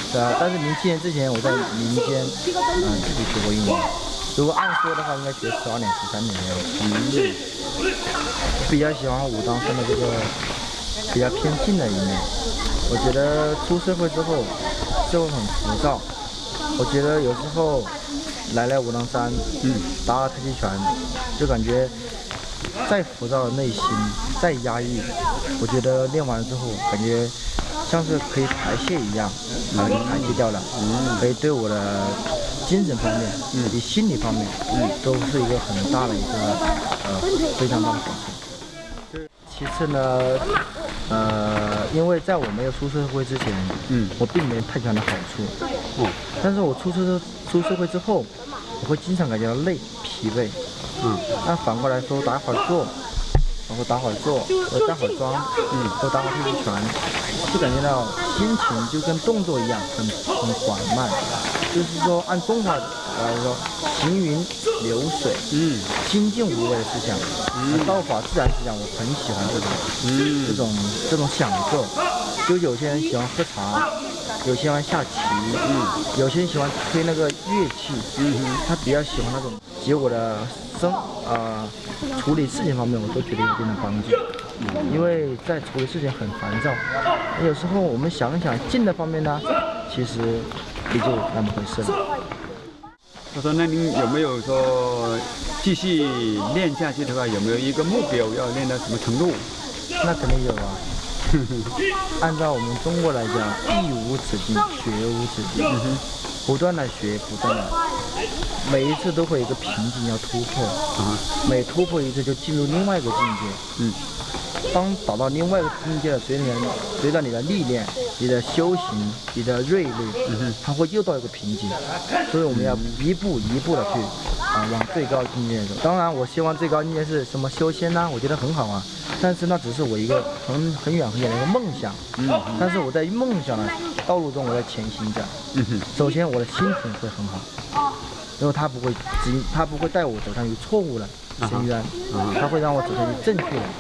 但是07年之前我在民间自己学过1年，如果按说的话，应该学12年、13年的样子。比较喜欢武当山的这个比较偏静的一面。我觉得出社会之后，社会很浮躁。我觉得有时候来武当山，打太极拳，就感觉再浮躁的内心，再压抑，我觉得练完之后，感觉像是可以排泄一样，把它给排泄掉了。所以对我的精神方面，以心理方面，都是一个很大的一个非常大的改变。其次呢，因为在我没有出社会之前，我并没有太极拳的好处。但是我出社会之后，我会经常感觉到累、疲惫。那反过来说，打会儿坐，然后打会儿坐，或站会儿桩，或打会儿太极拳，就感觉到心情就跟动作一样，很缓慢。就是说，按中法来说，行云流水，心静无为的思想。道法自然思想，我很喜欢这种享受。就有些人喜欢喝茶，有些人喜欢下棋，有些人喜欢吹那个乐器，他比较喜欢那种结果的处理事情方面，我都觉得有一定的帮助。因为在处理事情很烦躁，有时候我们想一想静的方面呢，其实也就那么回事了。 我说，那您有没有说继续练下去的话，有没有一个目标要练到什么程度？ 那肯定有啊。按照我们中国来讲，艺无止境，学无止境，不断的学，不断的，每一次都会有一个瓶颈要突破，每突破一次就进入另外一个境界。当达到另外一个境界的，随着你的历练、你的修行、你的锐利，它会又到一个瓶颈。所以我们要一步一步的去往最高境界走。当然，我希望最高境界是什么修仙呢？我觉得很好啊，但是那只是我一个很远的一个梦想。但是我在梦想的道路中，我在前行着。首先，我的心情会很好，因为它不会带我走向于错误的深渊，它会让我走向于正确的。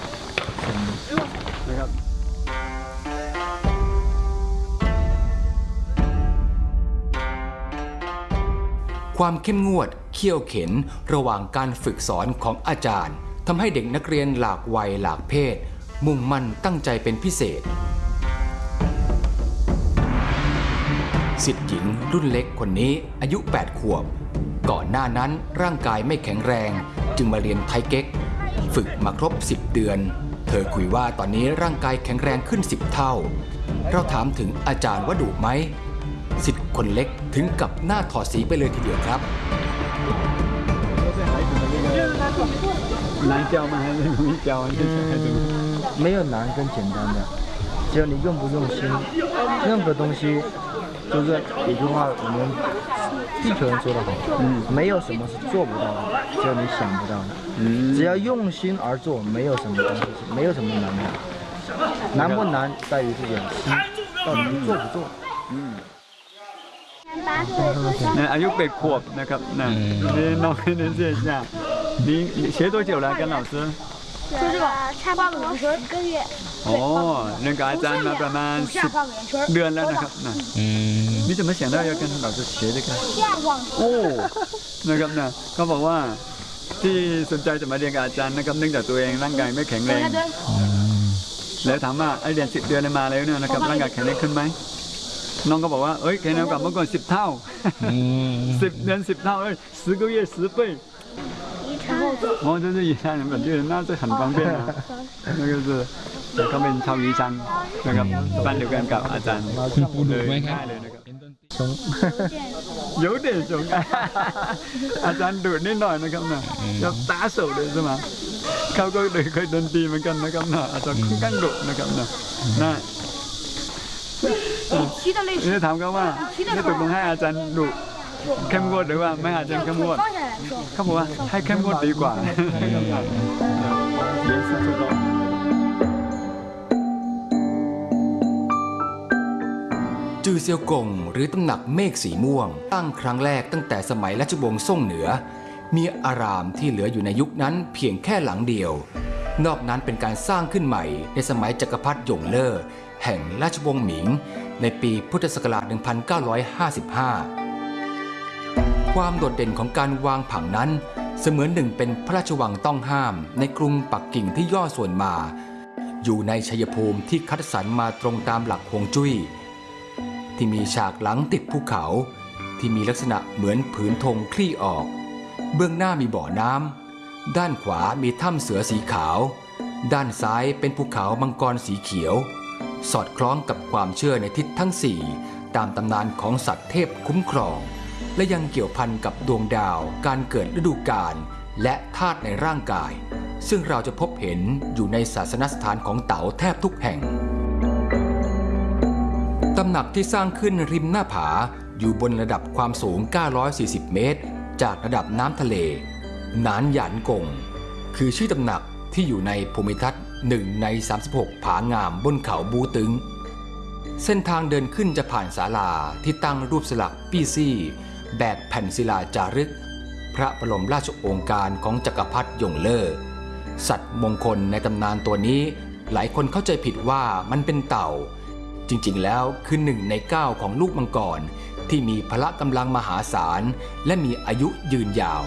ความเข้มงวดเขี่ยวเข็นระหว่างการฝึกสอนของอาจารย์ทำให้เด็กนักเรียนหลากวัยหลากเพศมุ่งมั่นตั้งใจเป็นพิเศษศิษย์หญิงรุ่นเล็กคนนี้อายุ 8 ขวบก่อนหน้านั้นร่างกายไม่แข็งแรงจึงมาเรียนไทเก๊กฝึกมาครบ 10 เดือนเธอคุยว่าตอนนี้ร่างกายแข็งแรงขึ้น 10 เท่าเราถามถึงอาจารย์ว่าดุไหมศิษย์คนเล็กถึงกับหน้าถอดสีไปเลยทีเดียวครับ难教吗？还是容易教啊？ 没有难跟简单的，只要你用不用心，任何东西就是有句话我们地球人说的好，没有什么是做不到的，只有你想不到的。只要用心而做，没有什么东西，没有什么难的。难不难在于自己的心，到底做不做。 อายุ8 ขวบนะครับนี่น้องนี่เสียจ้า你学多久了？跟老师？ 就这个差半个圆圈1个月。 哦，那个อาจารย์มาประมาณ10 เดือนแล้วนะครับนะ你怎么想到要跟老师学这个？โอ้นะครับนะเขาบอกว่าที่สนใจจะมาเรียนกับอาจารย์นะครับเนื่องจากตัวเองร่างกายไม่แข็งแรงแล้วถามว่าเรียน10 เดือนมาแล้วเนี่ยนะครับร่างกายแข็งแรงขึ้นไหมน้องก็บอกว่าเอ้ยแข็งแรงกว่าเมื่อก่อน10 เท่า10 เดือน10 เท่า10 个月10 倍哦，这是宜山人本地人，那这很方便啊。那个是เขาเป็นชาว宜山นะครับบ้านเดียวกันกับอาจารย์เลยง่ายเลยนะครับ有点凶อาจารย์ดุนิดหน่อยนะครับนะจะตาสูเลยใช่ไหมเขาก็เคยโดนตีเหมือนกันนะครับนะอาจารย์ค่อนข้างดุนะครับนะนี่ถามเขาว่านี่ตกลงให้อาจารย์ดุเข้มงวดหรือว่าไม่อาจารย์เข้มงวดเขาบอกว่าให้เข้มงวดดีกว่าจือเซียวกงหรือตำหนักเมฆสีม่วงตั้งครั้งแรกตั้งแต่สมัยราชวงศ์ซ่งเหนือมีอารามที่เหลืออยู่ในยุคนั้นเพียงแค่หลังเดียวนอกนั้นเป็นการสร้างขึ้นใหม่ในสมัยจักรพรรดิหยงเล่อแห่งราชวงศ์หมิงในปีพุทธศักราช 1955 ความโดดเด่นของการวางผังนั้นเสมือนหนึ่งเป็นพระราชวังต้องห้ามในกรุงปักกิ่งที่ย่อส่วนมาอยู่ในชัยภูมิที่คัดสรรมาตรงตามหลักฮวงจุ้ยที่มีฉากหลังติดภูเขาที่มีลักษณะเหมือนผืนธงคลี่ออกเบื้องหน้ามีบ่อน้ำด้านขวามีถ้ำเสือสีขาวด้านซ้ายเป็นภูเขามังกรสีเขียวสอดคล้องกับความเชื่อในทิศทั้งสี่ตามตำนานของสัตว์เทพคุ้มครองและยังเกี่ยวพันกับดวงดาวการเกิดฤดูกาลและธาตุในร่างกายซึ่งเราจะพบเห็นอยู่ในศาสนสถานของเต๋าแทบทุกแห่งตำหนักที่สร้างขึ้นริมหน้าผาอยู่บนระดับความสูง 940 เมตรจากระดับน้ำทะเลหนานหยานกงคือชื่อตำหนักที่อยู่ในภูมิทัศน์1 ใน 36 ผางามบนเขาบูตึงเส้นทางเดินขึ้นจะผ่านศาลาที่ตั้งรูปสลักปี้ซี่แบบแผ่นศิลาจารึกพระบรมราชโองการของจักรพรรดิยงเล่อสัตว์มงคลในตำนานตัวนี้หลายคนเข้าใจผิดว่ามันเป็นเต่าจริงๆแล้วคือ1 ใน 9ของลูกมังกรที่มีพละกำลังมหาศาลและมีอายุยืนยาว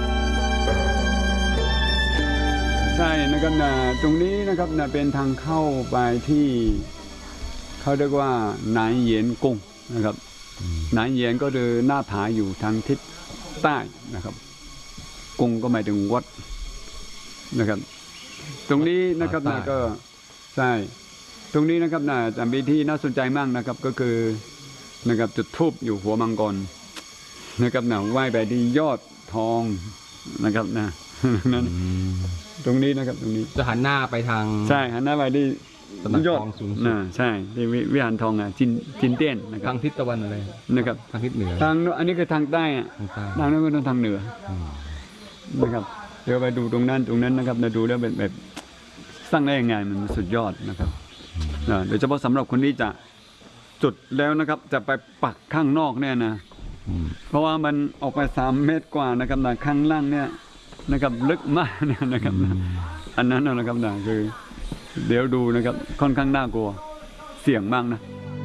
ใช่นะครับนะตรงนี้นะครับนะเป็นทางเข้าไปที่เขาเรียกว่าหนานเหยียนกงนะครับหนานเหยียนก็คือหน้าผาอยู่ทางทิศใต้นะครับกงก็หมายถึงวัดนะครับตรงนี้นะครับนะก็ใช่ตรงนี้นะครับนะจะมีที่น่าสนใจมากนะครับก็คือนะครับจุดธูปอยู่หัวมังกรนะครับนะไหว้ไปที่ยอดทองนะครับนะนั่นตรงนี้นะครับตรงนี้จะหันหน้าไปทางใช่หันหน้าไปที่ยอดทองสูงสุดใช่ที่วิหารทองจินเตี้ยนนะครับทางทิศตะวันอะไรนะครับทางทิศเหนือทางอันนี้คือทางใต้ทางนั้นก็ทางเหนือนะครับเดี๋ยวไปดูตรงนั้นนะครับนะดูแล้วแบบสร้างได้ยังไงมันสุดยอดนะครับโดยเฉพาะสำหรับคนที่จะจุดแล้วนะครับจะไปปักข้างนอกเนี่ยนะเพราะว่ามันออกไป3 เมตรกว่านะครับนะข้างล่างเนี่ยนะครับลึกมากนะครับอันนั้นนะครับนะคือเดี๋ยวดูนะครับค่อนข้างน่ากลัวเสี่ยงมากนะ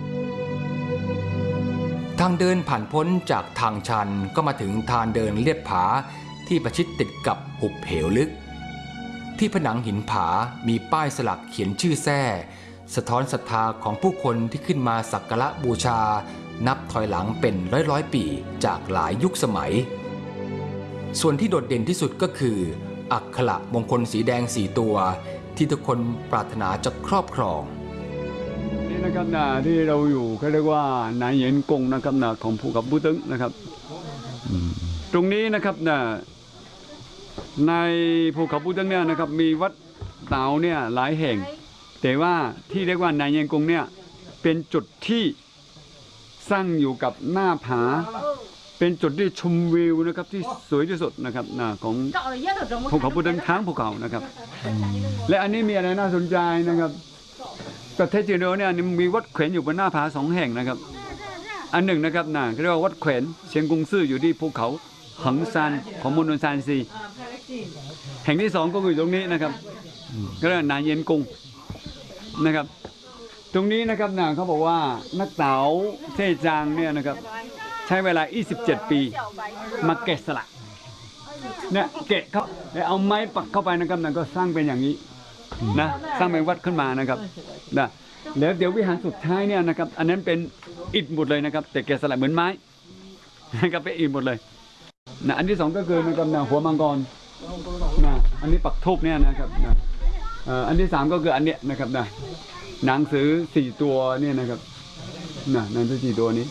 ทางเดินผ่านพ้นจากทางชันก็มาถึงทางเดินเลียบผาที่ประชิดติดกับหุบเหวลึกที่ผนังหินผามีป้ายสลักเขียนชื่อแท้สะท้อนศรัทธาของผู้คนที่ขึ้นมาสักการะบูชานับถอยหลังเป็นร้อยปีจากหลายยุคสมัยส่วนที่โดดเด่นที่สุดก็คืออักขระมงคลสีแดง4 ตัวที่ทุกคนปรารถนาจะครอบครองนี่นะครับนะที่เราอยู่เขาเรียกว่าหนานเหยียนกงนะครับนะของภูเขาบูตึงนะครับตรงนี้นะครับนะในภูเขาบูตึงเนี่ยนะครับมีวัดเต๋าเนี่ยหลายแห่งแต่ว่าที่เรียกว่าหนานเหยียนกงเนี่ยเป็นจุดที่สร้างอยู่กับหน้าผาเป็นจุดที่ชมวิวนะครับที่สวยที่สุดนะครับของภูเขาบูตึงทั้งภูเขานะครับและอันนี้มีอะไรน่าสนใจนะครับประเทศจีนเราเนี่ยมีวัดแขวนอยู่บนหน้าผา2 แห่งนะครับอันหนึ่งนะครับเรียกว่าวัดแขวนเชียงกงซื่ออยู่ที่ภูเขาหังซานของมณฑลซานซีแห่งที่2ก็อยู่ตรงนี้นะครับก็เรียกว่าหนานเหยียนกงนะครับตรงนี้นะครับเขาบอกว่านักเต๋าเท่จางเนี่ยนะครับใช้เวลา27 ปีมาแกะสลักเนี่ยแกะเขาแล้วเอาไม้ปักเข้าไปนะครับก็สร้างเป็นอย่างนี้นะสร้างเป็นวัดขึ้นมานะครับนะแล้วเดี๋ยววิหารสุดท้ายเนี่ยนะครับอันนั้นเป็นอิฐหมดเลยนะครับแต่แกะสลักเหมือนไม้นะครับเป็นอิฐหมดเลยนะอันที่2ก็คือนะครับหัวมังกรนะอันนี้ปักทูบเนี่ยนะครับนะอันที่3ก็คืออันเนี้ยนะครับนะหนังสือ4 ตัวเนี่ยนะครับนะหนังสือ4 ตัวนี้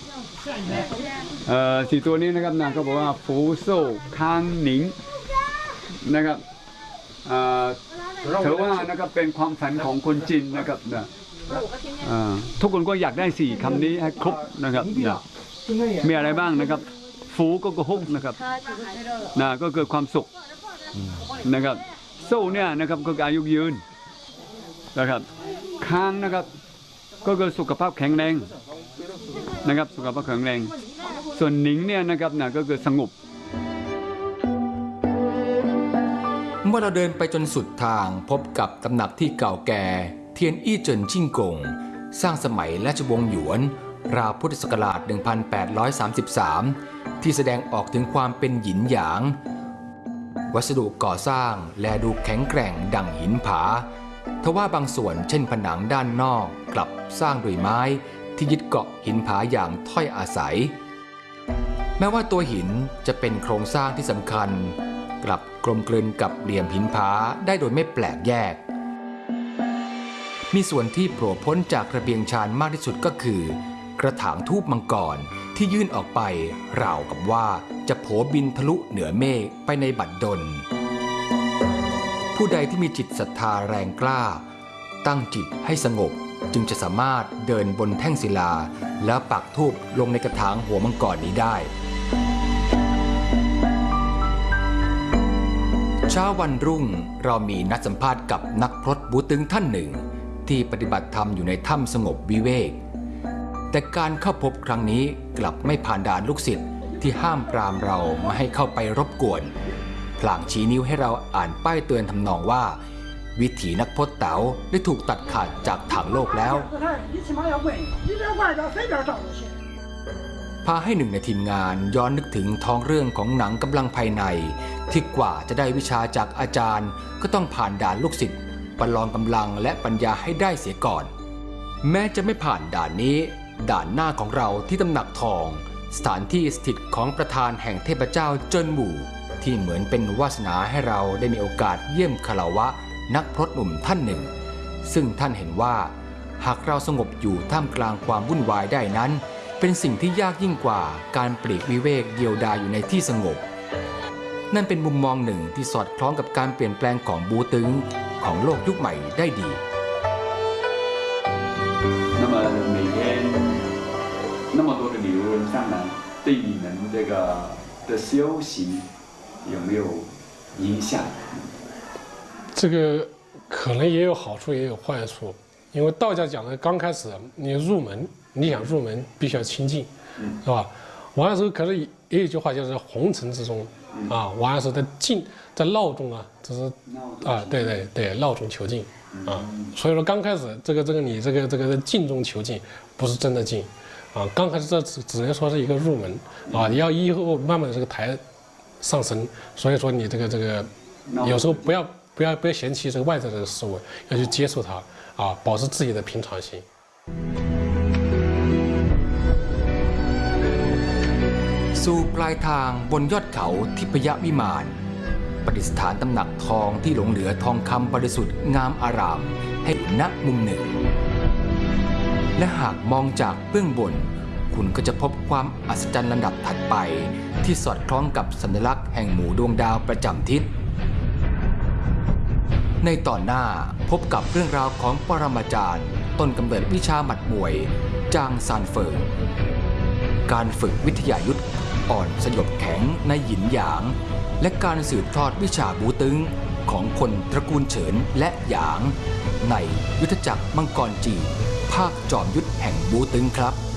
4 ตัวนี้นะครับเขาบอกว่าฟูโซ่ค้างหนิงนะครับถือว่านะครับเป็นความฝันของคนจีนนะครับทุกคนก็อยากได้4 คำนี้ให้ครบนะครับมีอะไรบ้างนะครับฟูก็คือฮุกนะครับก็คือความสุขนะครับโซ่เนี่ยนะครับก็คืออายุยืนนะครับค้างนะครับก็คือสุขภาพแข็งแรงนะครับสุขภาพแข็งแรงส่วนหนิงเนี่ยนะครับก็คือสงบเมื่อเราเดินไปจนสุดทางพบกับตำหนักที่เก่าแก่เทียนอี้เจินจิ้งกงสร้างสมัยราชวงศ์หยวนราวพุทธศักราช 1833 ที่แสดงออกถึงความเป็นหยินหยาง วัสดุก่อสร้างแลดูแข็งแกร่งดั่งหินผาทว่าบางส่วนเช่นผนังด้านนอกกลับสร้างด้วยไม้ที่ยึดเกาะหินผาอย่างถ้อยอาศัยแม้ว่าตัวหินจะเป็นโครงสร้างที่สำคัญกลับกลมกลืนกับเหลี่ยมหินผาได้โดยไม่แปลกแยกมีส่วนที่โผล่พ้นจากระเบียงชานมากที่สุดก็คือกระถางทูปมังกรที่ยื่นออกไปราวกับว่าจะโผบินทะลุเหนือเมฆไปในบัดดลผู้ใดที่มีจิตศรัทธาแรงกล้าตั้งจิตให้สงบจึงจะสามารถเดินบนแท่งศิลาแล้วปักธูปลงในกระถางหัวมังกรนี้ได้เช้าวันรุ่งเรามีนัดสัมภาษณ์กับนักพรตบูตึงท่านหนึ่งที่ปฏิบัติธรรมอยู่ในถ้ำสงบวิเวกแต่การเข้าพบครั้งนี้กลับไม่ผ่านด่านลูกศิษย์ที่ห้ามปรามเราไม่ให้เข้าไปรบกวนพลางชี้นิ้วให้เราอ่านป้ายเตือนทำนองว่าวิถีนักพจน์เต๋าได้ถูกตัดขาดจากถังโลกแล้วพาให้หนึ่งในทีมงานย้อนนึกถึงท้องเรื่องของหนังกำลังภายในที่กว่าจะได้วิชาจากอาจารย์ก็ต้องผ่านด่านลูกศิษย์ประลองกำลังและปัญญาให้ได้เสียก่อนแม้จะไม่ผ่านด่านนี้ด่านหน้าของเราที่ตำหนักทองสถานที่สถิตของประธานแห่งเทพเจ้าเจิ้นหมู่ที่เหมือนเป็นวาสนาให้เราได้มีโอกาสเยี่ยมคารวะนักพรตหนุ่มท่านหนึ่งซึ่งท่านเห็นว่าหากเราสงบอยู่ท่ามกลางความวุ่นวายได้นั้นเป็นสิ่งที่ยากยิ่งกว่าการปลีกวิเวกเดียวดายอยู่ในที่สงบนั่นเป็นมุมมองหนึ่งที่สอดคล้องกับการเปลี่ยนแปลงของบูตึงของโลกยุคใหม่ได้ดี那么多的理论上来，对你们这个的修行有没有影响？ 这个可能也有好处，也有坏处。因为道家讲的，刚开始你入门，你想入门必须要清净，是吧？王安石可是也有一句话，就是红尘之中啊，王安石的静在闹中啊，只是啊，对，闹中求静啊。所以说刚开始你这个静中求静，不是真的静。啊，刚开始这只能说是一个入门啊，你要以后慢慢的这个抬上升，所以说你这个有时候不要嫌弃这个外在的事物，要去接受它啊，保持自己的平常心。 สู่ปลายทางบนยอดเขาทิพยวิมานประดิษฐานตำหนักทองที่หลงเหลือทองคำบริสุทธิ์งามอารามให้ณมุมหนึ่งและหากมองจากเบื้องบนคุณก็จะพบความอัศจรรย์ลำดับถัดไปที่สอดคล้องกับสัญลักษณ์แห่งหมู่ดวงดาวประจำทิศในตอนหน้าพบกับเรื่องราวของปรมาจารย์ต้นกำเนิดวิชาหมัดมวยจางซานเฟิงการฝึกวิทยายุทธอ่อนสยบแข็งในหยินหยางและการสืบทอดวิชาบูตึงของคนตระกูลเฉินและหยางในยุทธจักรมังกรจีนภาคจอมยุทธแห่งบูตึงครับ